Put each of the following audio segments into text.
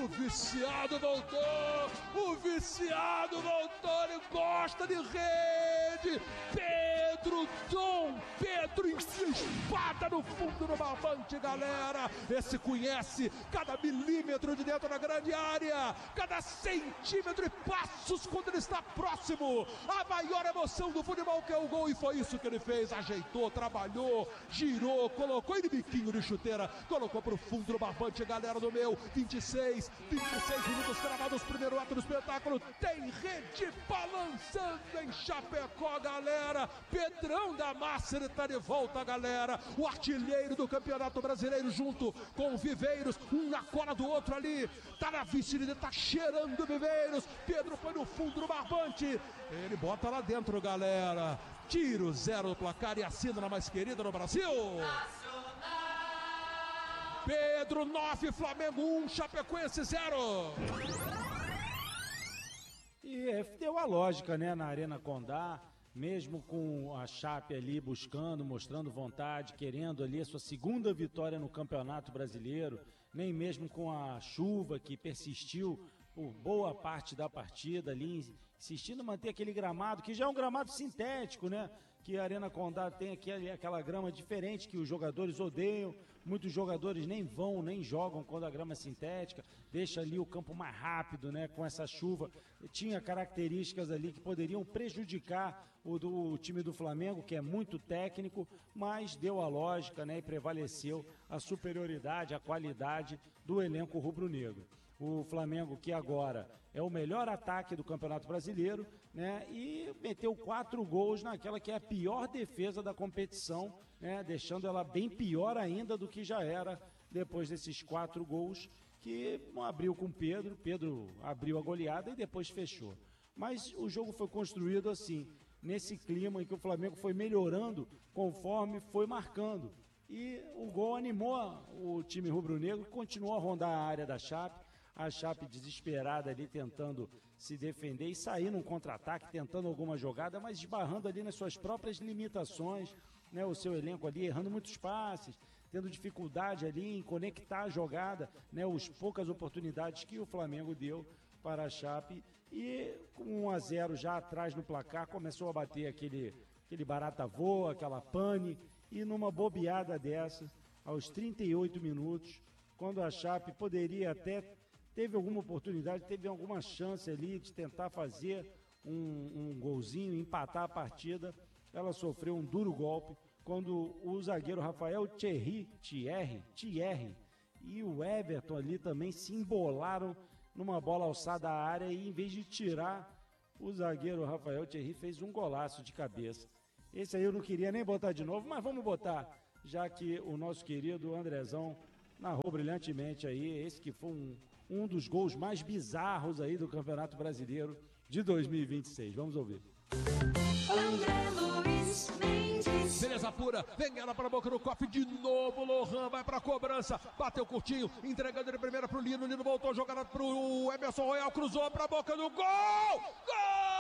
O viciado voltou! O viciado voltou! Ele gosta de rede! Dom Pedro enfia espada no fundo do barbante, galera! Esse conhece cada milímetro de dentro da grande área, cada centímetro e passos quando ele está próximo. A maior emoção do futebol que é o gol, e foi isso que ele fez. Ajeitou, trabalhou, girou, colocou ele biquinho de chuteira, colocou pro fundo do barbante, galera do meu. 26 minutos travados, primeiro ato do espetáculo. Tem rede balançando em Chapecó, galera. Pedrão da Massa, ele tá de volta, galera. O artilheiro do Campeonato Brasileiro junto com o Viveiros, um na cola do outro ali. Tá na vice-líder, tá cheirando o Viveiros. Pedro foi no fundo do barbante. Ele bota lá dentro, galera. Tiro 0 no placar e assina na mais querida no Brasil. Pedro 9, Flamengo 1, Chapecoense 0. E deu a lógica, né, na Arena Condá, mesmo com a Chape ali buscando, mostrando vontade, querendo ali a sua segunda vitória no Campeonato Brasileiro, nem mesmo com a chuva que persistiu por boa parte da partida ali, insistindo em manter aquele gramado, que já é um gramado sintético, né? Que a Arena Condá tem aquela grama diferente que os jogadores odeiam, muitos jogadores nem vão, nem jogam quando a grama é sintética, deixa ali o campo mais rápido, né? Com essa chuva, tinha características ali que poderiam prejudicar o time do Flamengo, que é muito técnico, mas deu a lógica, né? E prevaleceu a superioridade, a qualidade do elenco rubro-negro. O Flamengo, que agora é o melhor ataque do Campeonato Brasileiro, né? E meteu 4 gols naquela que é a pior defesa da competição, né? Deixando ela bem pior ainda do que já era depois desses 4 gols, que abriu com Pedro abriu a goleada e depois fechou. Mas o jogo foi construído assim, nesse clima em que o Flamengo foi melhorando conforme foi marcando. E o gol animou o time rubro-negro, que continuou a rondar a área da Chape. A Chape desesperada ali tentando se defender e sair num contra-ataque, tentando alguma jogada, mas esbarrando ali nas suas próprias limitações, né? O seu elenco ali errando muitos passes, tendo dificuldade ali em conectar a jogada, né? As poucas oportunidades que o Flamengo deu para a Chape, e com 1-0 já atrás no placar, começou a bater aquele barata voa, aquela pane, e numa bobeada dessa, aos 38 minutos, quando a Chape poderia até... teve alguma oportunidade, teve alguma chance ali de tentar fazer um golzinho, empatar a partida. Ela sofreu um duro golpe quando o zagueiro Rafael Thierry e o Everton ali também se embolaram numa bola alçada à área, e em vez de tirar, o zagueiro Rafael Thierry fez um golaço de cabeça. Esse aí eu não queria nem botar de novo, mas vamos botar, já que o nosso querido Andrezão narrou brilhantemente aí, esse que foi um dos gols mais bizarros aí do Campeonato Brasileiro de 2026. Vamos ouvir. André Luiz Mendes. Beleza pura, vem ela para a boca do cofre de novo. Lohan vai para a cobrança, bateu curtinho, entregando de primeira pro Lino. Lino voltou, jogada pro Emerson Royal, cruzou para a boca do gol! Gol!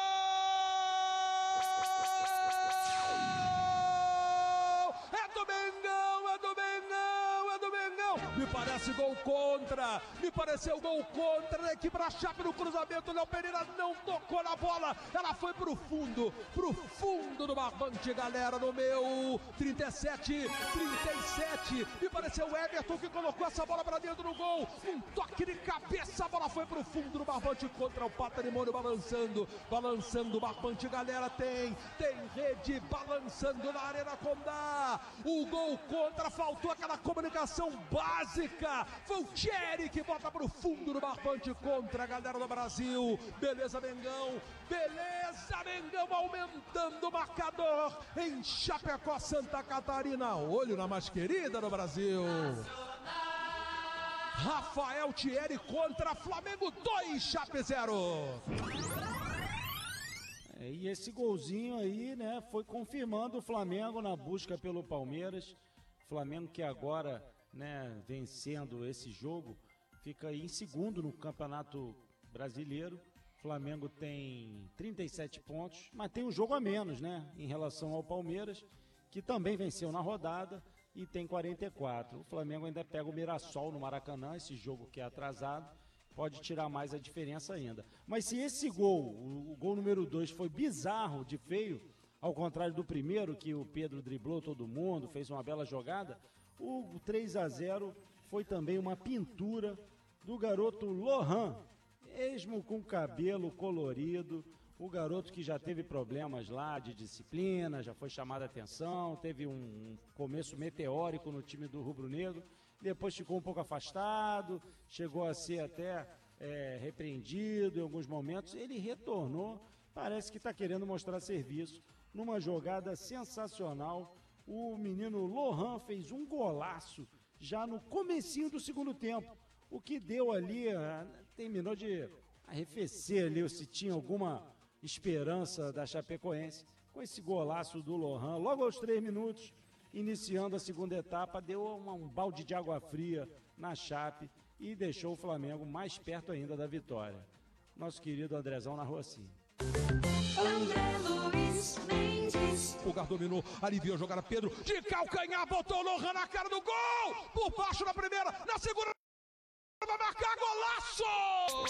É do Mengão, é do Mengão, é do Mengão! Me parece gol contra, me pareceu gol contra da equipe da Chape no cruzamento. Léo Pereira não tocou na bola, ela foi pro fundo do barbante, galera, no meu 37, me pareceu o Everton que colocou essa bola pra dentro do gol, um toque de cabeça, a bola foi pro fundo do barbante contra o patrimônio, balançando o barbante, galera, tem rede balançando na Arena Condá. O gol contra, faltou aquela comunicação básica, foi o Thierry que bota pro fundo do barbante contra a galera do Brasil. Beleza Mengão, aumentando o marcador em Chapecó, Santa Catarina. Olho na mais querida do Brasil. Rafael Thierry contra Flamengo 2, Chape 0. E esse golzinho aí, né, foi confirmando o Flamengo na busca pelo Palmeiras. Flamengo que agora, né, vencendo esse jogo, fica aí em segundo no Campeonato Brasileiro. Flamengo tem 37 pontos, mas tem um jogo a menos, né, em relação ao Palmeiras, que também venceu na rodada, e tem 44. O Flamengo ainda pega o Mirassol no Maracanã, esse jogo que é atrasado, pode tirar mais a diferença ainda. Mas se esse gol, o gol número 2, foi bizarro de feio, ao contrário do primeiro, que o Pedro driblou todo mundo, fez uma bela jogada, o 3-0 foi também uma pintura do garoto Lohan, mesmo com cabelo colorido, o garoto que já teve problemas lá de disciplina, já foi chamado a atenção, teve um começo meteórico no time do Rubro Negro, depois ficou um pouco afastado, chegou a ser até repreendido em alguns momentos, ele retornou, parece que está querendo mostrar serviço, numa jogada sensacional, o menino Lohan fez um golaço já no comecinho do segundo tempo, o que deu ali, terminou de arrefecer ali, se tinha alguma esperança da Chapecoense, com esse golaço do Lohan, logo aos 3 minutos, iniciando a segunda etapa, deu um balde de água fria na Chape e deixou o Flamengo mais perto ainda da vitória. Nosso querido Andrezão narrou assim. André Luiz Mendes. Pulgar dominou, aliviou a jogada, Pedro de calcanhar, botou o Lohan na cara do gol, por baixo na primeira, na segunda, vai marcar golaço!